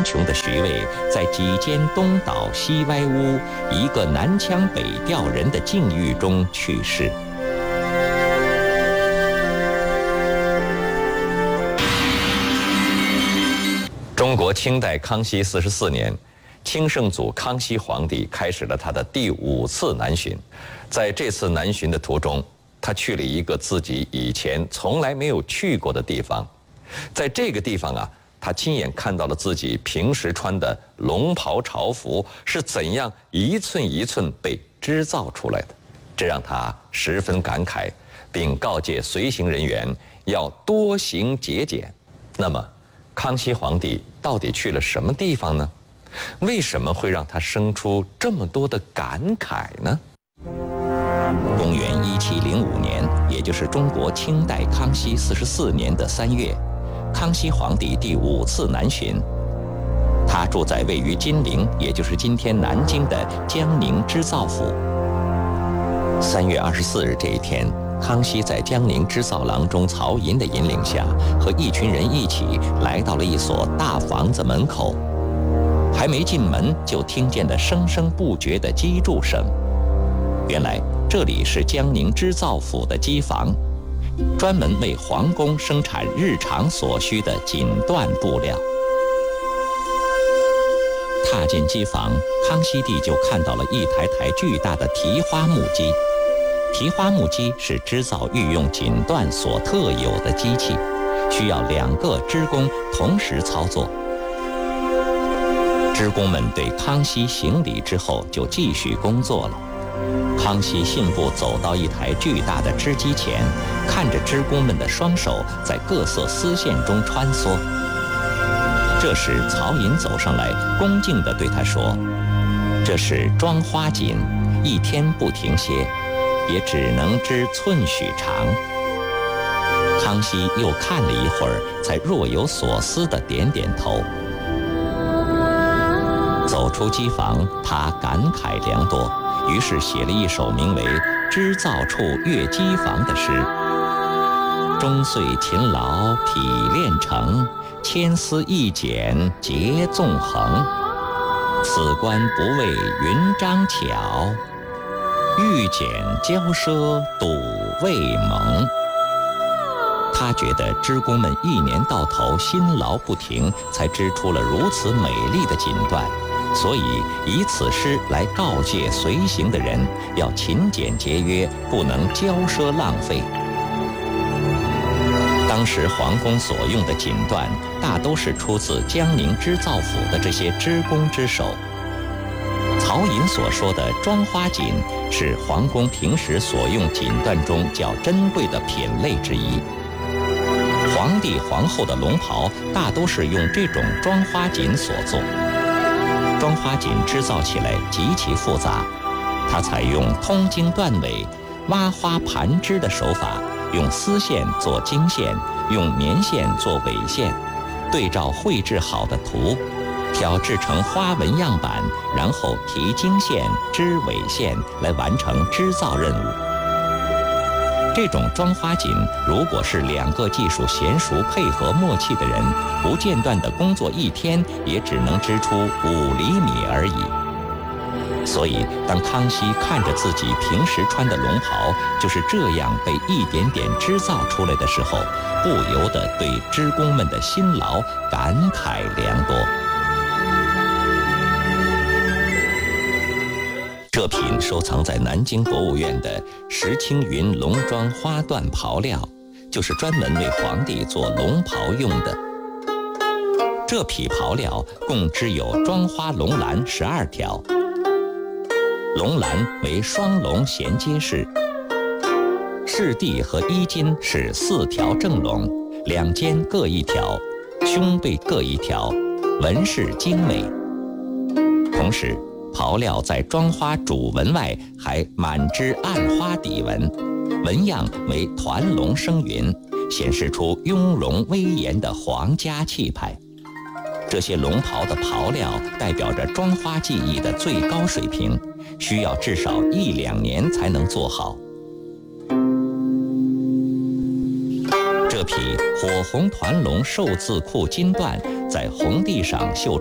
苍穹的徐渭，在几间东倒西歪屋、一个南腔北调人的境遇中去世。中国清代康熙44年，清圣祖康熙皇帝开始了他的第5次南巡。在这次南巡的途中，他去了一个自己以前从来没有去过的地方。在这个地方啊，他亲眼看到了自己平时穿的龙袍朝服是怎样一寸一寸被织造出来的，这让他十分感慨，并告诫随行人员要多行节俭。那么，康熙皇帝到底去了什么地方呢？为什么会让他生出这么多的感慨呢？公元1705年，也就是中国清代康熙44年的3月，康熙皇帝第5次南巡。他住在位于金陵，也就是今天南京的江宁织造府。3月24日这一天，康熙在江宁织造郎中曹寅的引领下，和一群人一起来到了一所大房子门口。还没进门，就听见了声声不绝的击筑声。原来这里是江宁织造府的机房，专门为皇宫生产日常所需的锦缎布料。踏进机房，康熙帝就看到了一台台巨大的提花木机。提花木机是织造御用锦缎所特有的机器，需要2个织工同时操作。织工们对康熙行礼之后，就继续工作了。康熙信步走到一台巨大的织机前，看着织工们的双手在各色丝线中穿梭。这时曹寅走上来，恭敬地对他说：“这是装花锦，一天不停歇，也只能织寸许长。”康熙又看了一会儿，才若有所思地点点头。走出机房，他感慨良多，于是写了一首名为《织造处阅机房》的诗：“终岁勤劳体炼成，千丝一剪结纵横。此官不为云章巧，欲剪骄奢赌未萌。”他觉得织工们一年到头辛劳不停，才织出了如此美丽的锦缎，所以以此诗来告诫随行的人要勤俭节约，不能骄奢浪费。当时皇宫所用的锦缎大都是出自江宁织造府的这些织工之手。曹寅所说的装花锦是皇宫平时所用锦缎中较珍贵的品类之一。皇帝皇后的龙袍大都是用这种装花锦所做。装花锦织造起来极其复杂，它采用通经断尾、挖花盘织的手法，用丝线做经线，用棉线做纬线，对照绘制好的图，挑制成花纹样板，然后提经线、织纬线来完成织造任务。这种装花锦，如果是2个技术娴熟、配合默契的人，不间断地工作1天，也只能织出5厘米而已。所以，当康熙看着自己平时穿的龙袍就是这样被一点点织造出来的时候，不由得对织工们的辛劳感慨良多。这品收藏在南京博物院的石青云龙装花缎袍料，就是专门为皇帝做龙袍用的。这匹袍料共织有装花龙蓝12条，龙蓝为双龙衔接式，饰地和衣襟是4条正龙，2肩各1条，胸背各1条，纹饰精美。同时，袍料在装花主纹外还满织暗花底纹，纹样为团龙生云，显示出雍容威严的皇家气派。这些龙袍的袍料代表着装花技艺的最高水平，需要至少1-2年才能做好。这匹火红团龙寿字裤金缎在红地上绣